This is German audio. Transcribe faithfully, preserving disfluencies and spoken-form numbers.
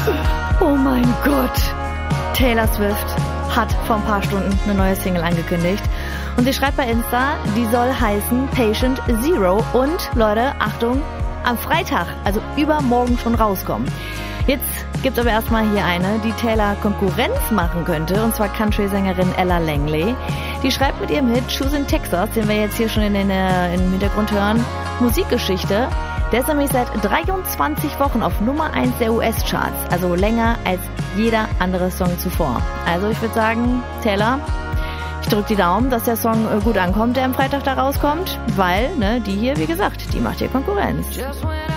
Oh mein Gott. Taylor Swift hat vor ein paar Stunden eine neue Single angekündigt. Und sie schreibt bei Insta, die soll heißen Patient Zero und, Leute, Achtung, am Freitag, also übermorgen schon rauskommen. Jetzt gibt's aber erstmal hier eine, die Taylor Konkurrenz machen könnte, und zwar Country-Sängerin Ella Langley. Die schreibt mit ihrem Hit Shoes in Texas, den wir jetzt hier schon in den, äh, im Hintergrund hören, Musikgeschichte. Der ist nämlich seit dreiundzwanzig Wochen auf Nummer eins der U S-Charts, also länger als jeder andere Song zuvor. Also ich würde sagen, Taylor, ich drücke die Daumen, dass der Song gut ankommt, der am Freitag da rauskommt, weil, ne, die hier, wie gesagt, die macht hier Konkurrenz.